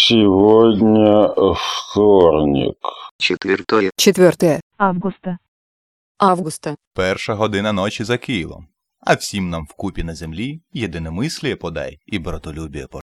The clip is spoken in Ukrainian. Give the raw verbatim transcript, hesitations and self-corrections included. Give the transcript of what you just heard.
Сегодня вторник. Четвертое. Четвертое августа. августа. Перша година ночі за Києвом. А всім нам вкупі на землі єдиномисліє подай і братолюбіє